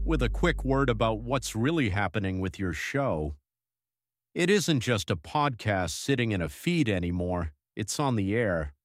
with a quick word about what's really happening with your show. It isn't just a podcast sitting in a feed anymore, it's on the air.